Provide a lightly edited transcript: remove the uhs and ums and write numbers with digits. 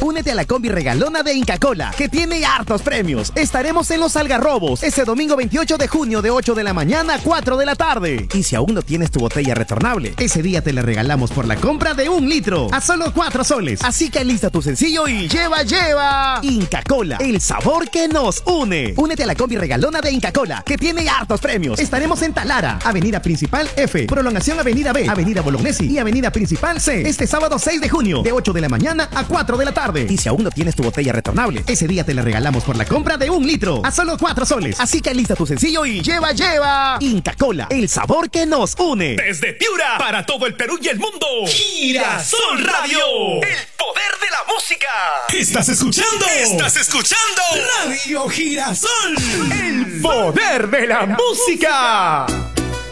Únete a la combi regalona de Inca Kola, que tiene hartos premios. Estaremos en Los Algarrobos ese domingo 28 de junio de 8 de la mañana a 4 de la tarde. Y si aún no tienes tu botella retornable, ese día te la regalamos por la compra de 1 litro a solo 4 soles. Así que alista tu sencillo y lleva. Inca Kola, el sabor que nos une. Únete a la combi regalona de Inca Kola, que tiene hartos premios. Estaremos en Talara, Avenida Principal F, Prolongación Avenida B, Avenida Bolognesi y Avenida Principal C. Este sábado 6 de junio de 8 de la mañana a 4 de la tarde. Y si aún no tienes tu botella retornable, ese día te la regalamos por la compra de 1 litro a solo 4 soles. Así que alista tu sencillo y lleva. Inca Kola, el sabor que nos une. Desde Piura, para todo el Perú y el mundo, Girasol Radio, el poder de la música. ¿Estás escuchando? Radio Girasol, el poder de la música.